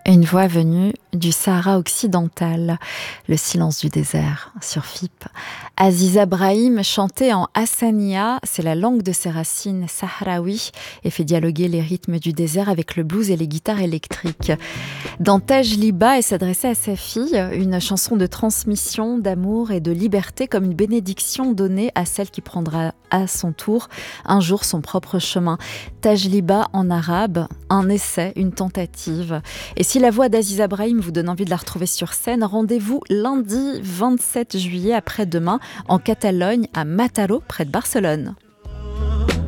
Une voix venue du Sahara occidental, le silence du désert sur FIP. Aziza Brahim chantait en hassaniya, c'est la langue de ses racines sahraouis, et fait dialoguer les rythmes du désert avec le blues et les guitares électriques. Dans Tajliba, elle s'adressait à sa fille, une chanson de transmission, d'amour et de liberté, comme une bénédiction donnée à celle qui prendra à son tour un jour son propre chemin. Tajliba en arabe, un essai, une tentative. Et si la voix d'Aziza Brahim vous donne envie de la retrouver sur scène, rendez-vous lundi 27 juillet après-demain en Catalogne, à Mataró, près de Barcelone.